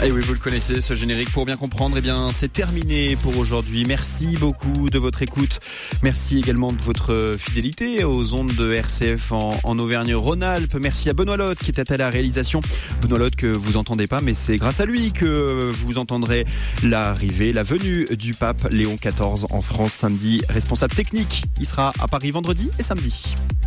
Et oui, vous le connaissez, ce générique. Pour bien comprendre, eh bien, c'est terminé pour aujourd'hui. Merci beaucoup de votre écoute. Merci également de votre fidélité aux ondes de RCF en Auvergne-Rhône-Alpes. Merci à Benoît Lotte qui était à la réalisation. Benoît Lotte que vous entendez pas, mais c'est grâce à lui que vous entendrez la venue du pape Léon XIV en France samedi. Responsable technique, il sera à Paris vendredi et samedi.